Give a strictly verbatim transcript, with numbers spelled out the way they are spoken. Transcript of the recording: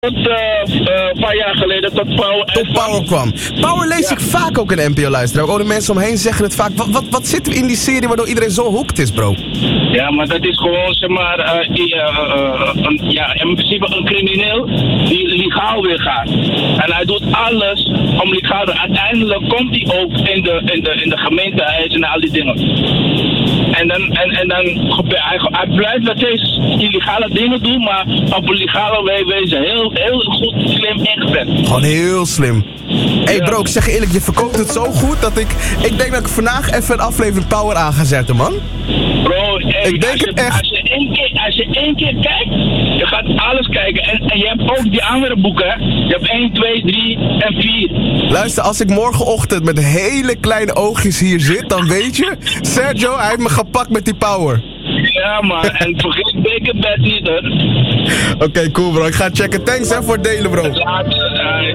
Tot uh, uh, een paar jaar geleden tot Power, tot Power kwam. Power lees ja. ik vaak ook in de N P O-luisteraar. Ook de mensen omheen zeggen het vaak. Wat, wat, wat zit er in die serie waardoor iedereen zo hooked is, bro? Ja, maar dat is gewoon, zeg maar, uh, uh, uh, een, ja, in principe een crimineel die legaal weer gaat. En hij doet alles om legaal te. Uiteindelijk komt hij ook in de, in de, in de gemeentehuis en al die dingen. En dan, en, en dan hij, hij blijft nog steeds illegale dingen doen, maar op een legale wijze heel, heel goed, slim ingezet. Gewoon heel slim. Hé hey ja. bro, ik zeg je eerlijk, je verkoopt het zo goed dat ik... Ik denk dat ik vandaag even een aflevering Power aan ga zetten, man. Bro, hey, ik denk als, je, het echt. Als, je één keer, als je één keer kijkt, je gaat alles kijken. En, en je hebt ook die andere boeken, hè. Je hebt één, twee, drie en vier. Luister, als ik morgenochtend met hele kleine oogjes hier zit, dan weet je... Sergio, hij heeft me gepakt met die Power. Ja man, en vergeet Breaking Bad niet, hoor. Oké, okay, cool bro. Ik ga checken. Thanks hè voor het delen, bro. Later, uh,